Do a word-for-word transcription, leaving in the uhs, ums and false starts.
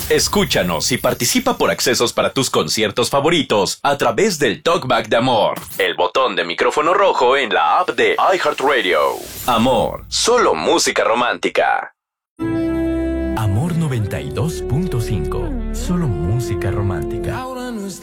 Escúchanos y participa por accesos para tus conciertos favoritos a través del Talkback de Amor, el botón de micrófono rojo en la app de iHeartRadio. Amor, solo música romántica. Amor noventa y dos punto cinco, solo música romántica. Ahora no está